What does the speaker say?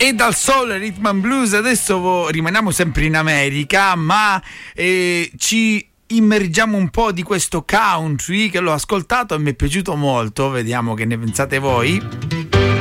E dal soul rhythm and blues adesso rimaniamo sempre in America, ma ci immergiamo un po' di questo country che l'ho ascoltato e mi è piaciuto molto. Vediamo che ne pensate voi.